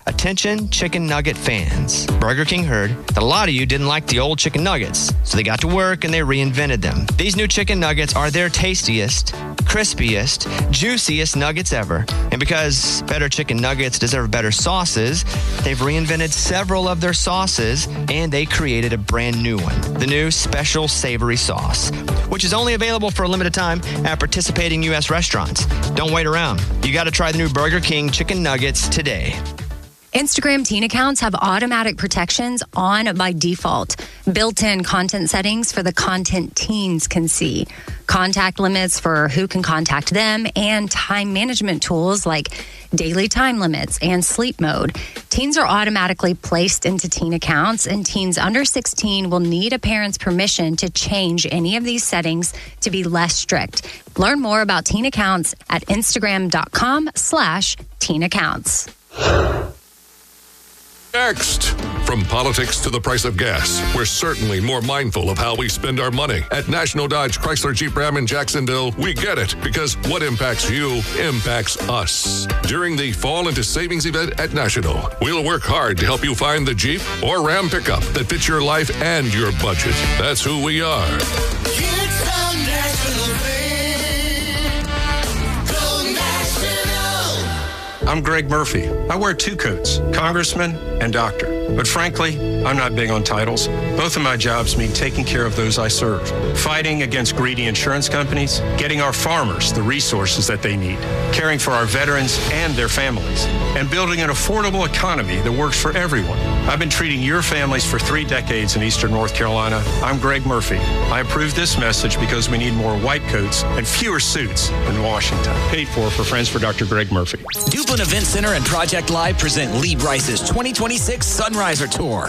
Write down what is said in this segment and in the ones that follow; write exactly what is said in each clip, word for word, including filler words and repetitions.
Attention chicken nugget fans. Burger King heard that a lot of you didn't like the old chicken nuggets, so they got to work and they reinvented them. These new chicken nuggets are their tastiest, crispiest, juiciest nuggets ever. And because better chicken nuggets deserve better sauces, they've reinvented several of their sauces and they created a brand new one, the new Special Savory Sauce, which is only available for a limited time at participating U S restaurants. Don't wait around. You got to try the new Burger King chicken nuggets today. Instagram teen accounts have automatic protections on by default. Built-in content settings for the content teens can see. Contact limits for who can contact them and time management tools like daily time limits and sleep mode. Teens are automatically placed into teen accounts, and teens under sixteen will need a parent's permission to change any of these settings to be less strict. Learn more about teen accounts at Instagram.com slash teen accounts. Next, from politics to the price of gas, we're certainly more mindful of how we spend our money. At National Dodge Chrysler Jeep Ram in Jacksonville, we get it, because what impacts you impacts us. During the Fall into Savings event at National, we'll work hard to help you find the Jeep or Ram pickup that fits your life and your budget. That's who we are. It's a national thing. Go National. I'm Greg Murphy. I wear two coats, congressman and doctor. But frankly, I'm not big on titles. Both of my jobs mean taking care of those I serve, fighting against greedy insurance companies, getting our farmers the resources that they need, caring for our veterans and their families, and building an affordable economy that works for everyone. I've been treating your families for three decades in Eastern North Carolina. I'm Greg Murphy. I approve this message because we need more white coats and fewer suits in Washington. Paid for for Friends for Doctor Greg Murphy. Duplin Event Center and Project Live present Lee Bryce's twenty twenty-six Sunriser Tour.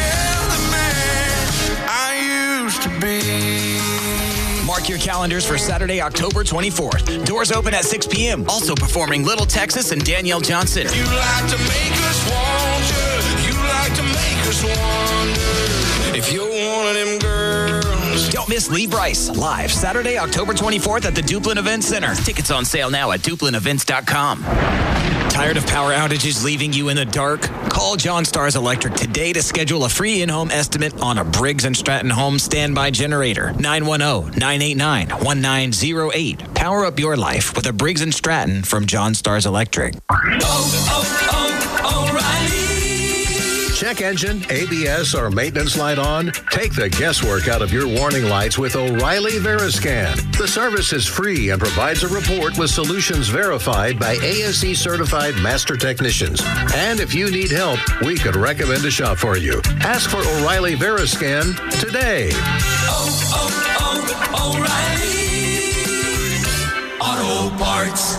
Mark your calendars for Saturday, October twenty-fourth. Doors open at six p.m. Also performing Little Texas and Danielle Johnson. You like to make us want you. You like to make us wonder if you're one of them girls. Don't miss Lee Bryce live Saturday, October twenty-fourth at the Duplin Event Center. Tickets on sale now at duplin events dot com. Tired of power outages leaving you in the dark? Call John Stars Electric today to schedule a free in-home estimate on a Briggs and Stratton home standby generator. nine one zero, nine eight nine, one nine zero eight. Power up your life with a Briggs and Stratton from John Stars Electric. Oh, oh, oh, O'Reilly. Check engine, A B S, or maintenance light on? Take the guesswork out of your warning lights with O'Reilly Veriscan. The service is free and provides a report with solutions verified by A S E certified master technicians. And if you need help, we could recommend a shop for you. Ask for O'Reilly Veriscan today. Oh, oh, oh, O'Reilly Auto Parts.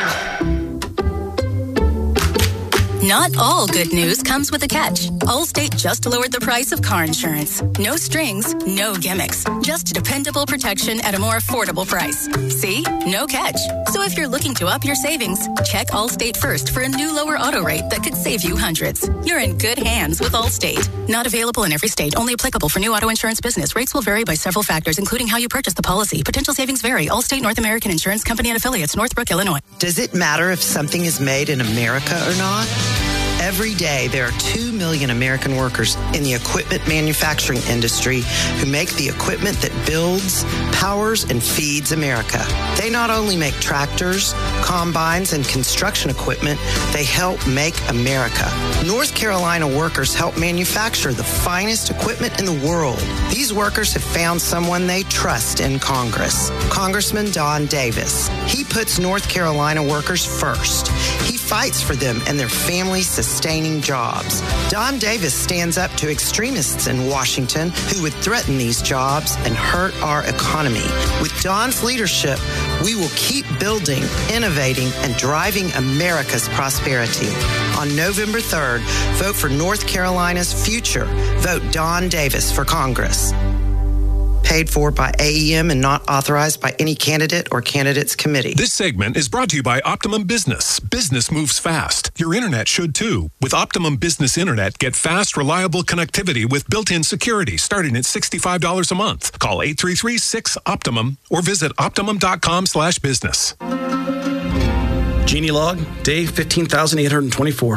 Not all good news comes with a catch. Allstate just lowered the price of car insurance. No strings, no gimmicks. Just dependable protection at a more affordable price. See? No catch. So if you're looking to up your savings, check Allstate first for a new lower auto rate that could save you hundreds. You're in good hands with Allstate. Not available in every state. Only applicable for new auto insurance business. Rates will vary by several factors, including how you purchase the policy. Potential savings vary. Allstate North American Insurance Company and affiliates, Northbrook, Illinois. Does it matter if something is made in America or not? Every day, there are two million American workers in the equipment manufacturing industry who make the equipment that builds, powers, and feeds America. They not only make tractors, combines, and construction equipment, they help make America. North Carolina workers help manufacture the finest equipment in the world. These workers have found someone they trust in Congress, Congressman Don Davis. He puts North Carolina workers first. He fights for them and their families' sustaining jobs. Don Davis stands up to extremists in Washington who would threaten these jobs and hurt our economy. With Don's leadership, we will keep building, innovating, and driving America's prosperity. On November third, vote for North Carolina's future. Vote Don Davis for Congress. Paid for by A E M and not authorized by any candidate or candidates committee. This segment is brought to you by Optimum Business. Business moves fast. Your internet should too. With Optimum Business Internet, get fast, reliable connectivity with built-in security starting at sixty-five dollars a month. Call eight three three, six, Optimum or visit optimum.com slash business. Genie log, day fifteen thousand eight hundred twenty-four.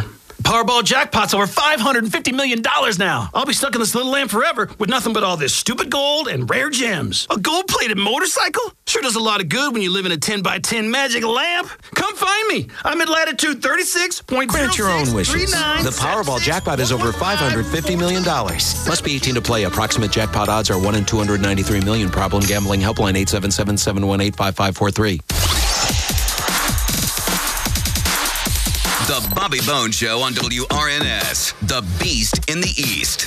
Powerball jackpot's over five hundred fifty million dollars now. I'll be stuck in this little lamp forever with nothing but all this stupid gold and rare gems. A gold-plated motorcycle? Sure does a lot of good when you live in a ten by ten magic lamp. Come find me. I'm at latitude thirty-six point zero six Grant your own wishes. three nine The Powerball jackpot is over five hundred fifty million dollars. Must be eighteen to play. Approximate jackpot odds are one in two hundred ninety-three million. Problem gambling helpline eight seven seven, seven one eight, five five four three. The Bobby Bones Show on W R N S, the Beast in the East.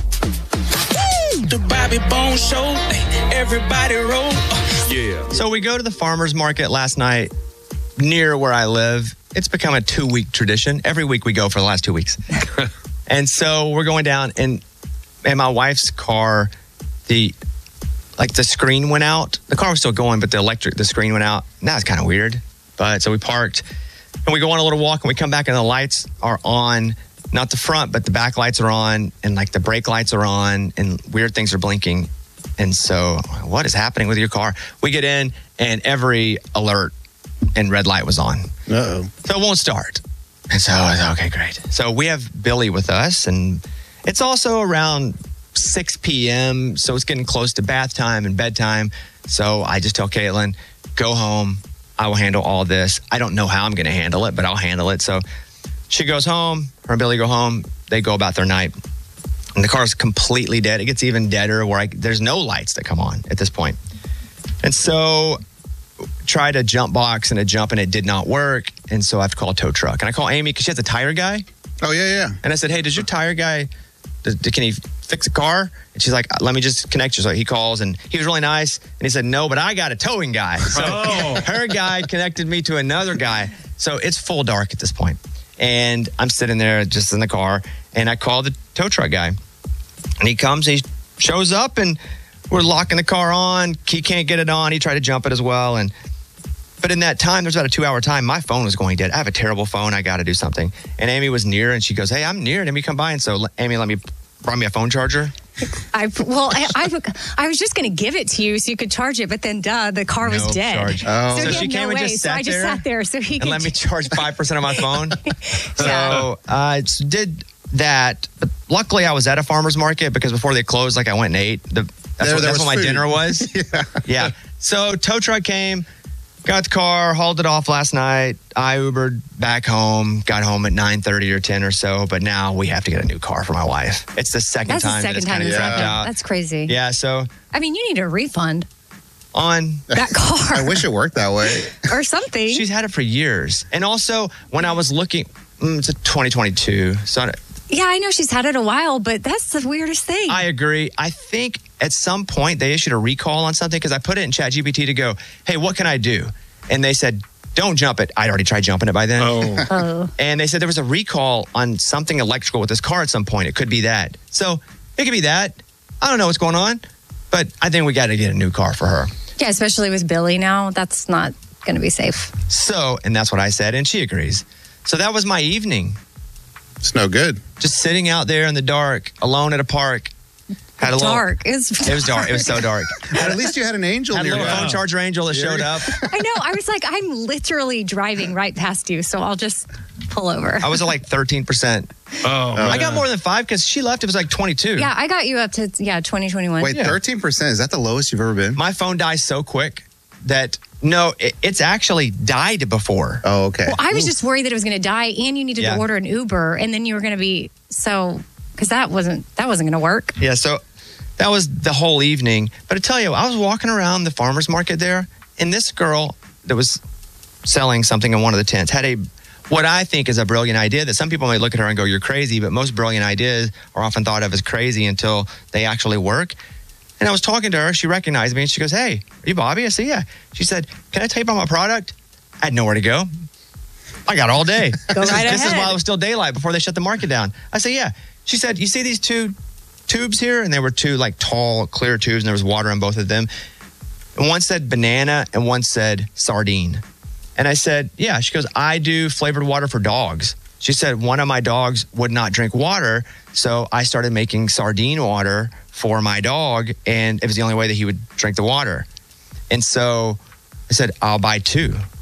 The Bobby Bones Show, everybody roll. Yeah. So we go to the farmer's market last night near where I live. It's become a two-week tradition. Every week we go for the last two weeks. And so we're going down, and in my wife's car, the like the screen went out. The car was still going, but the electric, the screen went out. And that was kind of weird. But so we parked. And we go on a little walk and we come back and the lights are on, not the front, but the back lights are on and like the brake lights are on and weird things are blinking. And so what is happening with your car? We get in and every alert and red light was on. Uh-oh. So it won't start. And so I was like, okay, great. So we have Billy with us and it's also around six p.m. So it's getting close to bath time and bedtime. So I just tell Caitlin, go home. I will handle all this. I don't know how I'm going to handle it, but I'll handle it. So she goes home. Her and Billy go home. They go about their night. And the car's completely dead. It gets even deader where I, there's no lights that come on at this point. And so tried a jump box and a jump and it did not work. And so I have to call a tow truck. And I call Amy because she has a tire guy. Oh, yeah, yeah. And I said, hey, does your tire guy, does, can he fix a car? And she's like, let me just connect you. So he calls and he was really nice. And he said, no, but I got a towing guy. So Oh. her guy connected me to another guy. So it's full dark at this point. And I'm sitting there just in the car and I call the tow truck guy and he comes, he shows up and we're locking the car on. He can't get it on. He tried to jump it as well. And But in that time, there's about a two hour time, my phone was going dead. I have a terrible phone. I got to do something. And Amy was near and she goes, hey, I'm near. Let me come by. And so Amy let me brought me a phone charger. I well, I, I, I was just going to give it to you so you could charge it, but then, duh, the car was No dead. charge. Oh. So, So he she had came no and way. just so sat I just there sat there so he and could let me charge five percent of my phone. So Yeah. I uh, did that. But luckily, I was at a farmer's market because before they closed, like I went and ate. The, that's There- what, there that's was what my food. dinner was. Yeah. Yeah. So tow truck came, got the car, hauled it off last night. I Ubered back home, got home at nine thirty or ten or so. But now we have to get a new car for my wife. It's the second That's the time that second it's time kind of it's dragged happened. out. That's crazy. Yeah. So I mean, you need a refund. on that car. I wish it worked that way. Or something. She's had it for years. And also, when I was looking, mm, it's a twenty twenty-two. So I- Yeah, I know she's had it a while, but that's the weirdest thing. I agree. I think at some point they issued a recall on something because I put it in ChatGPT to go, hey, what can I do? And they said, don't jump it. I'd already tried jumping it by then. Oh. Oh. And they said there was a recall on something electrical with this car at some point. It could be that. So it could be that. I don't know what's going on, but I think we got to get a new car for her. Yeah, especially with Billy now. That's not going to be safe. So, and that's what I said, and she agrees. So that was my evening. It's no good. Just sitting out there in the dark, alone at a park. Had a Dark. Little, It was it was dark. It was so dark. But at least you had an angel Had a near little you. phone charger angel that showed up. I know. I was like, I'm literally driving right past you, so I'll just pull over. I was at like thirteen percent. Oh, I got more than five because she left. It was like twenty-two. Yeah, I got you up to, yeah, twenty twenty-one. Wait, Yeah. thirteen percent? Is that the lowest you've ever been? My phone dies so quick that, no, it, it's actually died before. Oh, okay. Well, I was just worried that it was going to die and you needed Yeah. to order an Uber and then you were going to be so, because that wasn't, that wasn't going to work. Yeah, so that was the whole evening. But I tell you, I was walking around the farmer's market there, and this girl that was selling something in one of the tents had a what I think is a brilliant idea that some people may look at her and go, you're crazy, but most brilliant ideas are often thought of as crazy until they actually work. And I was talking to her. She recognized me, and she goes, hey, are you Bobby? I said, yeah. She said, can I tell you about my product? I had nowhere to go. I got all day. Go this, right is, this is ahead. while it was still daylight before they shut the market down. I said, yeah. She said, you see these two tubes here? And they were two like tall, clear tubes, and there was water on both of them. And one said banana and one said sardine. And I said, yeah. She goes, I do flavored water for dogs. She said, one of my dogs would not drink water, so I started making sardine water for my dog, and it was the only way that he would drink the water. And so I said, I'll buy two.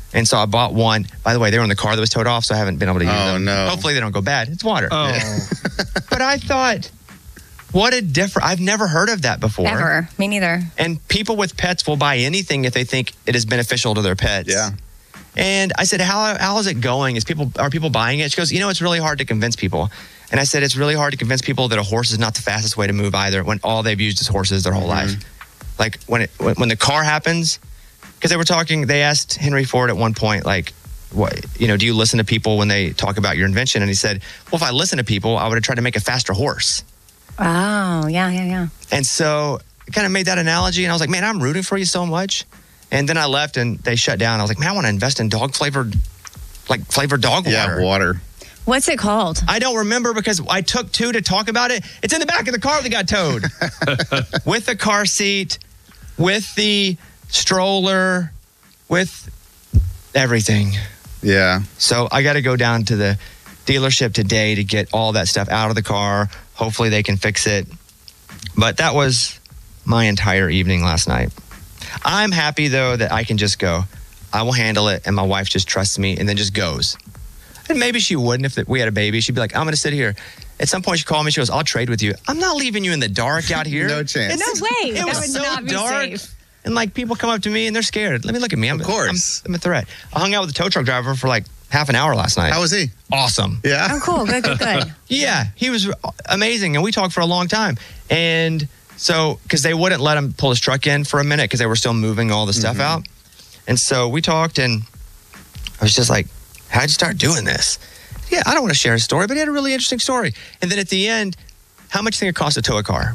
And so I bought one. By the way, they were in the car that was towed off, so I haven't been able to use Oh, them. no. Hopefully they don't go bad. It's water. Oh. But I thought, what a different, I've never heard of that before. Ever. Me neither. And people with pets will buy anything if they think it is beneficial to their pets. Yeah. And I said, how, how is it going? Is people Are people buying it? She goes, you know, it's really hard to convince people. And I said, it's really hard to convince people that a horse is not the fastest way to move either when all they've used is horses their whole Mm-hmm. life. Like when it when, when the car happens, because they were talking, they asked Henry Ford at one point, like, what, you know, do you listen to people when they talk about your invention? And he said, well, if I listen to people, I would have tried to make a faster horse. Oh, yeah, yeah, yeah. And so I kind of made that analogy, and I was like, man, I'm rooting for you so much. And then I left, and they shut down. I was like, man, I want to invest in dog flavored, like flavored dog water. Yeah, water. What's it called? I don't remember because I took two to talk about it. It's in the back of the car that got towed with the car seat, with the stroller, with everything. Yeah. So I got to go down to the dealership today to get all that stuff out of the car. Hopefully they can fix it. But that was my entire evening last night. I'm happy, though, that I can just go. I will handle it, and my wife just trusts me and then just goes. And maybe she wouldn't if we had a baby. She'd be like, I'm going to sit here. At some point, she called me. She goes, I'll trade with you. I'm not leaving you in the dark out here. No chance. No way. It That was would so not be dark. safe. And, like, people come up to me, and they're scared. Let me look at me. I'm, Of course. I'm, I'm a threat. I hung out with the tow truck driver for, like, half an hour last night. How was he? Awesome. Yeah. Oh, cool. Good, good, good. Yeah, he was amazing, and we talked for a long time. And so, because they wouldn't let him pull his truck in for a minute because they were still moving all the stuff Mm-hmm. out. And so we talked, and I was just like, how'd you start doing this? Yeah, I don't want to share his story, but he had a really interesting story. And then at the end, how much do you think it cost to tow a car?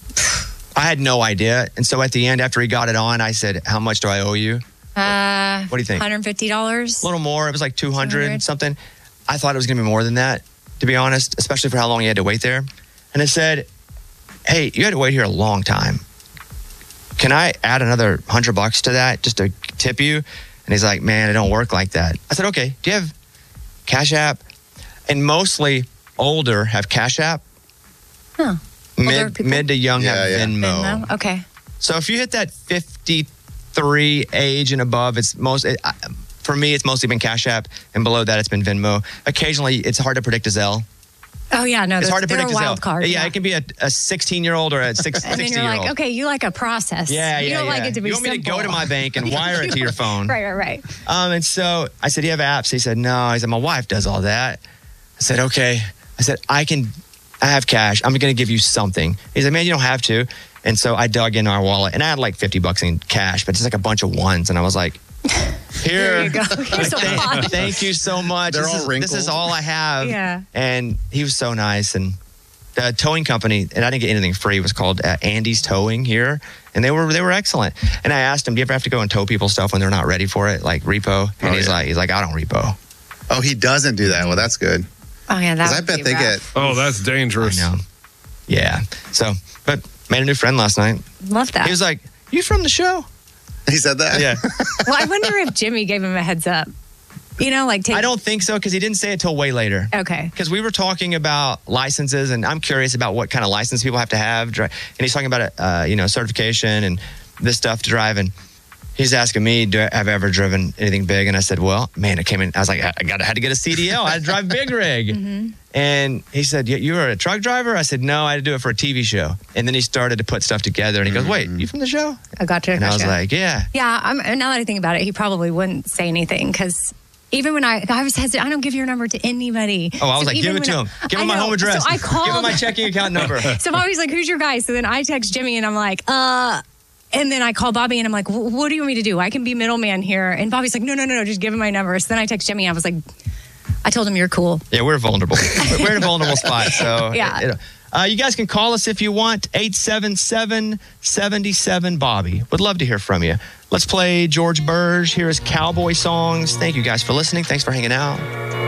I had no idea. And so at the end, after he got it on, I said, how much do I owe you? Uh, What do you think? one hundred fifty dollars. A little more. It was like two hundred two hundred something. I thought it was going to be more than that, to be honest, especially for how long he had to wait there. And I said, hey, you had to wait here a long time. Can I add another hundred bucks to that just to tip you? And he's like, man, it don't work like that. I said, okay, do you have Cash App? And mostly older have Cash App. Huh. Older Mid, people? mid to young Yeah, have yeah. Venmo. Venmo? Okay. So if you hit that fifty-three age and above, it's most it, I- for me. It's mostly been Cash App, and below that, it's been Venmo. Occasionally, it's hard to predict a Zelle. Oh, yeah. No, It's they're, hard to they're predict a a wild Zelle. card. Yeah, it can be a, a sixteen-year-old or a six, And then you're sixty-year-old. like, okay, you like a process. Yeah, You yeah, don't yeah. like it to be You want me to simple. go to my bank and wire it to your phone? Right, right, right. Um, and so I said, do you have apps? He said, no. He said, my wife does all that. I said, okay. I said, I can, I have cash. I'm going to give you something. He said, man, you don't have to. And so I dug in our wallet, and I had like fifty bucks in cash, but it's like a bunch of ones. And I was like, here. There you go. Here's a thank, lot. thank you so much. They're this, all is, this wrinkled. is all I have. Yeah. And he was so nice. And the towing company, and I didn't get anything free, was called uh, Andy's Towing here. And they were they were excellent. And I asked him, do you ever have to go and tow people's stuff when they're not ready for it, like repo? And Oh, he's yeah. like, he's like, I don't repo. Oh, he doesn't do that. Well, that's good. Oh, yeah. That Because I would bet be they rough. get. Oh, that's dangerous. I know. Yeah. So, but made a new friend last night. Love that. He was like, you from the show? He said that? Yeah. Well, I wonder if Jimmy gave him a heads up. You know, like take. I don't think so because he didn't say it till way later. Okay. Because we were talking about licenses, and I'm curious about what kind of license people have to have. dri- And he's talking about, uh, you know, certification and this stuff to drive. And he's asking me, do I have I ever driven anything big? And I said, well, man, it came in. I was like, I got, I had to get a C D L. I had to drive big rig. Mm-hmm. And he said, you, you were a truck driver? I said, no, I had to do it for a T V show. And then he started to put stuff together. And he goes, wait, you from the show? I got you. And I was gotcha. like, yeah. Yeah, I'm, now that I think about it, he probably wouldn't say anything because even when I, I was hesitant, I don't give your number to anybody. Oh, I was So like, even give it when to I- him. Give I him my know. home address. So I called. Give him my checking account number. So Bobby's like, who's your guy? So then I text Jimmy and I'm like, uh, and then I call Bobby and I'm like, what do you want me to do? I can be middleman here. And Bobby's like, no, no, no, no, just give him my number. So then I text Jimmy and I was like, I told him you're cool. Yeah, we're vulnerable. We're in a vulnerable spot. So Yeah. it- it- uh, you guys can call us if you want. eight seven seven, seven seven, Bobby. Would love to hear from you. Let's play George Burge. Here is Cowboy Songs. Thank you guys for listening. Thanks for hanging out.